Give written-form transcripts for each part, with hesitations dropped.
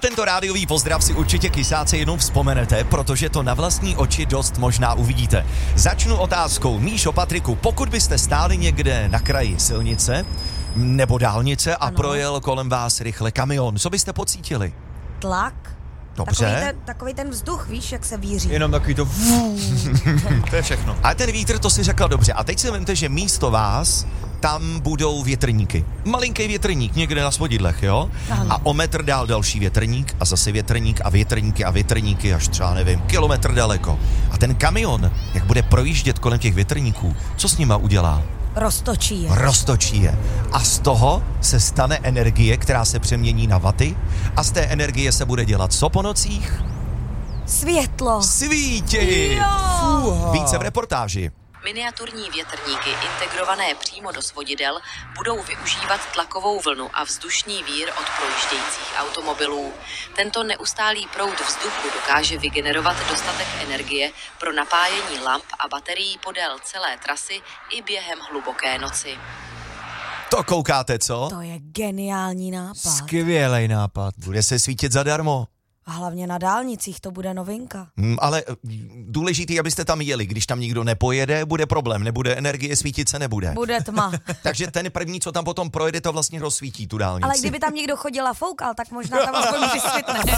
tento rádiový pozdrav si určitě kysáci jenom vzpomenete, protože to na vlastní oči dost možná uvidíte. Začnu otázkou. Míšo, Patriku, pokud byste stáli někde na kraji silnice nebo dálnice a projel kolem vás rychle kamion, co byste pocítili? Tlak. Dobře. Takový ten vzduch, víš, jak se víří. Jenom takový to... To je všechno. A ten vítr, to si řekla dobře. A teď si vemte, že místo vás tam budou větrníky. Malinký větrník někde na svodidlech, jo? Ano. A o metr dál další větrník a zase větrník a větrníky a větrníky až třeba, nevím, kilometr daleko. A ten kamion, jak bude projíždět kolem těch větrníků, co s nima udělá? Roztočí je. Roztočí je. A z toho se stane energie, která se přemění na waty a z té energie se bude dělat co po nocích? Světlo. Svítí! Jo. Více v reportáži. Miniaturní větrníky integrované přímo do svodidel budou využívat tlakovou vlnu a vzdušný vír od projíždějících automobilů. Tento neustálý proud vzduchu dokáže vygenerovat dostatek energie pro napájení lamp a baterií podél celé trasy i během hluboké noci. To koukáte, co? To je geniální nápad. Skvělej nápad. Bude se svítit zadarmo. A hlavně na dálnicích to bude novinka. Ale důležitý, abyste tam jeli. Když tam nikdo nepojede, bude problém. Nebude energie, svítit se nebude. Bude tma. Takže ten první, co tam potom projede, to vlastně rozsvítí tu dálnici. Ale kdyby tam někdo chodil a foukal, tak možná tam aspoň přisvitne.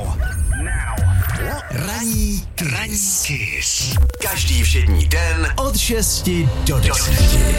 Ranní Kiss. Každý všední den od 6 do 10.